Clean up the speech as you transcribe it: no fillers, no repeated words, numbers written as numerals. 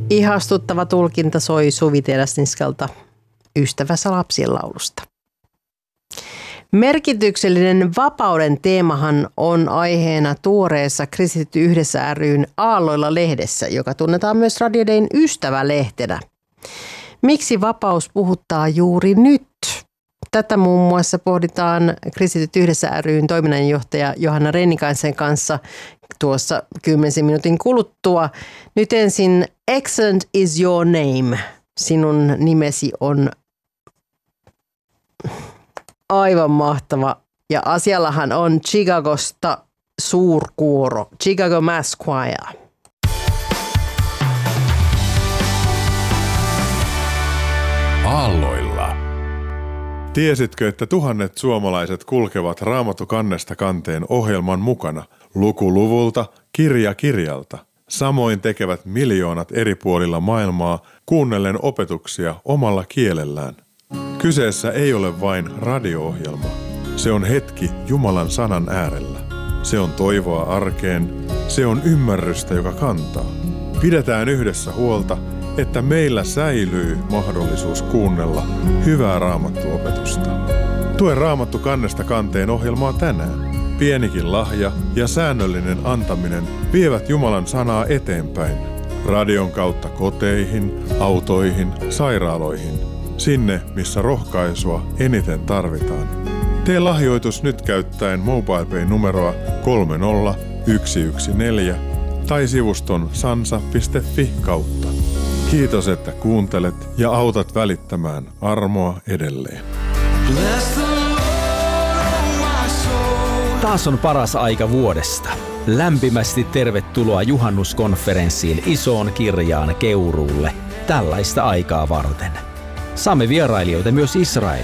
Ihastuttava tulkinta soi Suvi Teräsniskalta Ystävässä lapsien laulusta. Merkityksellinen vapauden teemahan on aiheena tuoreessa Kristitty yhdessä ry:n Aalloilla-lehdessä, joka tunnetaan myös Radio Dayn ystävälehtenä. Miksi vapaus puhuttaa juuri nyt? Tätä muun muassa pohditaan Kristityt yhdessä ry:n toiminnanjohtaja Johanna Rennikaisen kanssa tuossa 10 minuutin kuluttua. Nyt ensin Excellent is your name. Sinun nimesi on aivan mahtava. Ja asiallahan on Chicagosta suurkuoro, Chicago Mass Choir. Aalloilla. Tiesitkö, että tuhannet suomalaiset kulkevat Raamattu kannesta kanteen ohjelman mukana, luku luvulta, kirja kirjalta? Samoin tekevät miljoonat eri puolilla maailmaa kuunnellen opetuksia omalla kielellään. Kyseessä ei ole vain radio-ohjelma. Se on hetki Jumalan sanan äärellä. Se on toivoa arkeen. Se on ymmärrystä, joka kantaa. Pidetään yhdessä huolta, että meillä säilyy mahdollisuus kuunnella hyvää Raamattu-opetusta. Tue Raamattu kannesta kanteen ohjelmaa tänään. Pienikin lahja ja säännöllinen antaminen vievät Jumalan sanaa eteenpäin. Radion kautta koteihin, autoihin, sairaaloihin. Sinne, missä rohkaisua eniten tarvitaan. Tee lahjoitus nyt käyttäen MobilePay-numeroa 30114 tai sivuston sansa.fi kautta. Kiitos, että kuuntelet ja autat välittämään armoa edelleen. Taas on paras aika vuodesta. Lämpimästi tervetuloa juhannuskonferenssiin Isoon Kirjaan Keuruulle tällaista aikaa varten. Saamme vierailijoita myös Israelista.